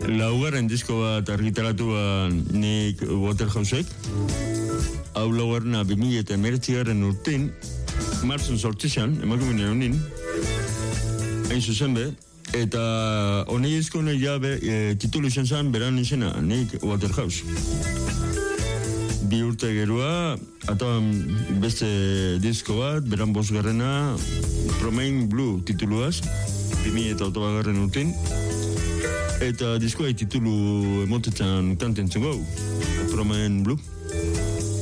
laugarren disko bat argitaratu nik Waterhousek. Hau laugarrena 2019 urtein, martzun sortzizan, emakumene honin, hain zuzen be, eta honi disko honek jabe titulu izan zen beran izena, nik Waterhouse. 2 urte gerua, atoan beste disko bat, beran bosgarrena, Promain Blue tituluaz, 2008 urtein, eta diskoa titulu emotetan kanten zugu, Promain Blue.